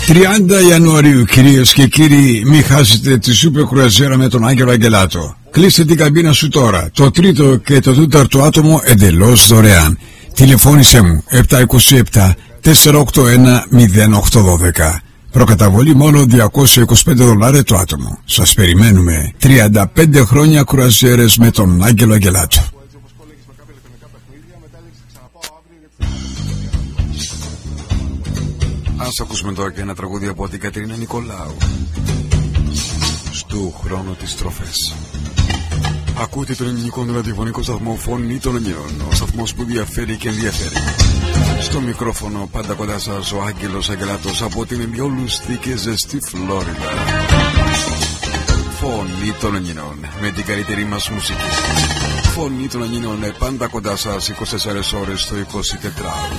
30 Ιανουαρίου, κυρίες και κύριοι, μην χάσετε τη σούπερ κρουαζιέρα με τον Άγγελο Αγγελάτο. Κλείστε την καμπίνα σου τώρα. Το τρίτο και το τέταρτο άτομο εντελώς δωρεάν. Τηλεφώνησέ μου 727 481 0812. Προκαταβολή μόνο $225 το άτομο. Σας περιμένουμε. 35 χρόνια κρουαζιέρες με τον Άγγελο Αγγελάτο. Ας ακούσουμε τώρα και ένα τραγούδι από την Κατερίνα Νικολάου. Στου χρόνου τις στροφές. Ακούτε τον ελληνικό ραδιοφωνικό σταθμό Φωνή των Ελλήνων, ο σταθμός που διαφέρει και ενδιαφέρει. Στο μικρόφωνο πάντα κοντά σας ο Άγγελος Αγγελάτος από την ηλιόλουστη και ζεστή Φλόριντα. Φωνή των Ελλήνων, με την καλύτερη μας μουσική. Φωνή των Ελλήνων, πάντα κοντά σας 24 ώρες το 24ωρο.